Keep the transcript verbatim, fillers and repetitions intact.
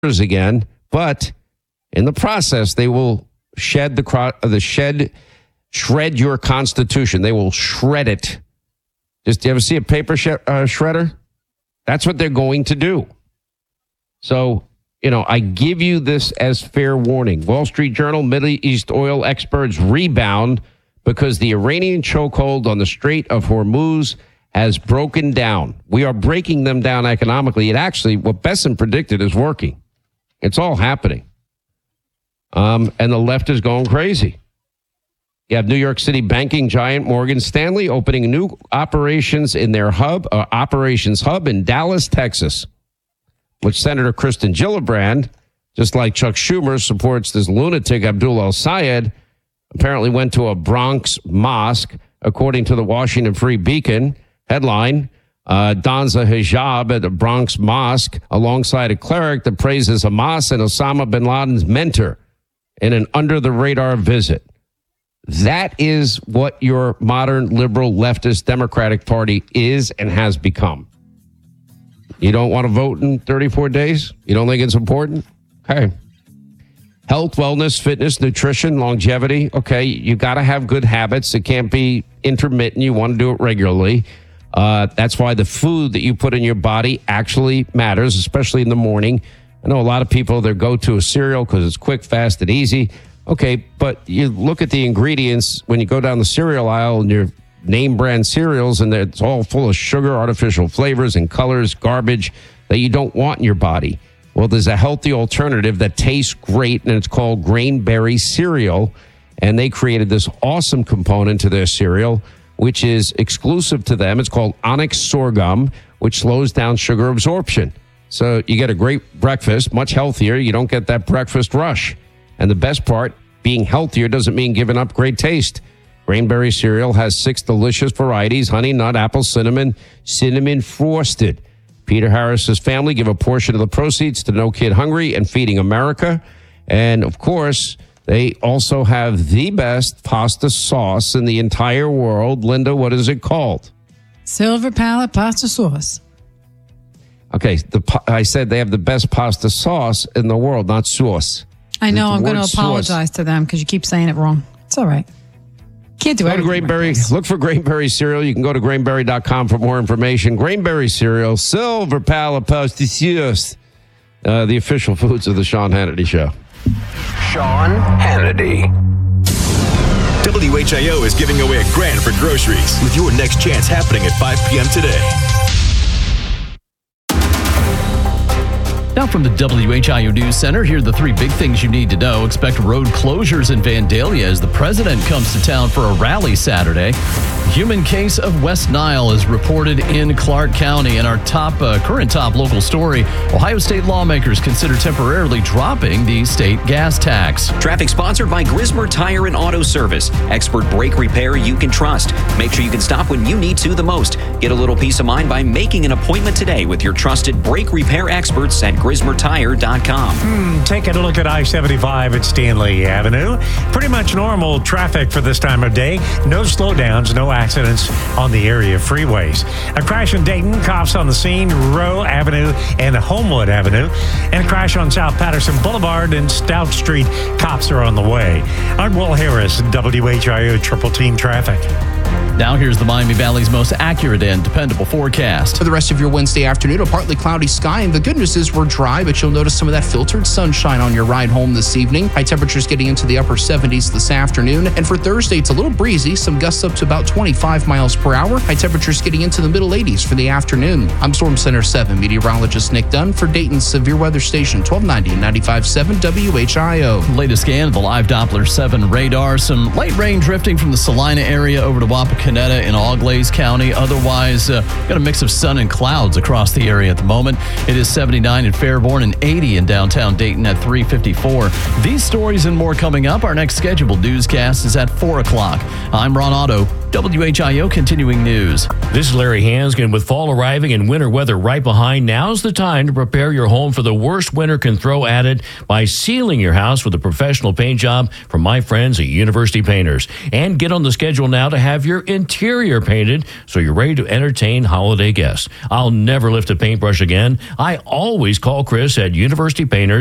again, but in the process, they will shed the cro- the shed, shred your Constitution. They will shred it. Just, do you ever see a paper sh- uh, shredder? That's what they're going to do. So, you know, I give you this as fair warning. Wall Street Journal, Middle East oil experts rebound because the Iranian chokehold on the Strait of Hormuz has broken down. We are breaking them down economically. It actually, what Besson predicted is working. It's all happening. Um, and the left is going crazy. You have New York City banking giant Morgan Stanley opening new operations in their hub, uh, operations hub in Dallas, Texas, which Senator Kristen Gillibrand, just like Chuck Schumer, supports this lunatic Abdul El-Sayed, apparently went to a Bronx mosque, according to the Washington Free Beacon. Headline, uh, dons a hijab at a Bronx mosque alongside a cleric that praises Hamas and Osama bin Laden's mentor in an under-the-radar visit. That is what your modern liberal leftist Democratic Party is and has become. You don't want to vote in thirty-four days? You don't think it's important? Okay. Health, wellness, fitness, nutrition, longevity. Okay, you got to have good habits. It can't be intermittent. You want to do it regularly. Uh, that's why the food that you put in your body actually matters, especially in the morning. I know a lot of people, their go-to is cereal because it's quick, fast, and easy. Okay, but you look at the ingredients when you go down the cereal aisle and your name brand cereals, and it's all full of sugar, artificial flavors, and colors, garbage that you don't want in your body. Well, there's a healthy alternative that tastes great, and it's called Grainberry cereal. And they created this awesome component to their cereal, which is exclusive to them. It's called Onyx Sorghum, which slows down sugar absorption. So you get a great breakfast, much healthier. You don't get that breakfast rush. And the best part, being healthier doesn't mean giving up great taste. Grainberry cereal has six delicious varieties: honey, nut, apple, cinnamon, cinnamon frosted. Peter Harris's family give a portion of the proceeds to No Kid Hungry and Feeding America. And, of course, they also have the best pasta sauce in the entire world. Linda, what is it called? Silver Palette Pasta Sauce. Okay, the, I said they have the best pasta sauce in the world, not sauce. I know, The I'm going to word apologize sauce. to them because you keep saying it wrong. It's all right. Can't do Go to everything Grainberry. like this. Look for Grainberry cereal. You can go to grainberry dot com for more information. Grainberry cereal, Silver Palette Pasta Sauce, uh, the official foods of the Sean Hannity Show. Sean Hannity. W H I O is giving away a grand for groceries with your next chance happening at five p.m. today. Now from the W H I O News Center, here are the three big things you need to know. Expect road closures in Vandalia as the president comes to town for a rally Saturday. Human case of West Nile is reported in Clark County. And our top, uh, current top local story, Ohio State lawmakers consider temporarily dropping the state gas tax. Traffic sponsored by Grismer Tire and Auto Service. Expert brake repair you can trust. Make sure you can stop when you need to the most. Get a little peace of mind by making an appointment today with your trusted brake repair experts at grismer tire dot com. Hmm, taking a look at I seventy-five at Stanley Avenue. Pretty much normal traffic for this time of day. No slowdowns, no accidents on the area freeways. A crash in Dayton, cops on the scene, Rowe Avenue and Homewood Avenue. And a crash on South Patterson Boulevard and Stout Street. Cops are on the way. I'm Will Harris, W H I O Triple Team Traffic. Now here's the Miami Valley's most accurate and dependable forecast. For the rest of your Wednesday afternoon, a partly cloudy sky, and the good news is we're dry, but you'll notice some of that filtered sunshine on your ride home this evening. High temperatures getting into the upper seventies this afternoon, and for Thursday, it's a little breezy, some gusts up to about twenty-five miles per hour. High temperatures getting into the middle eighties for the afternoon. I'm Storm Center seven meteorologist Nick Dunn for Dayton's Severe Weather Station, twelve ninety and ninety-five point seven W H I O. Latest scan of the live Doppler seven radar. Some light rain drifting from the Salina area over to Wapakoneta in Auglaize County. Otherwise, uh, got a mix of sun and clouds across the area at the moment. It is seventy-nine in Fairborn and eighty in downtown Dayton at three fifty-four. These stories and more coming up. Our next scheduled newscast is at four o'clock. I'm Ron Otto. W H I O continuing news. This is Larry Hanskin. With fall arriving and winter weather right behind, now's the time to prepare your home for the worst winter can throw at it by sealing your house with a professional paint job from my friends at University Painters. And get on the schedule now to have your interior painted so you're ready to entertain holiday guests. I'll never lift a paintbrush again. I always call Chris at University Painters.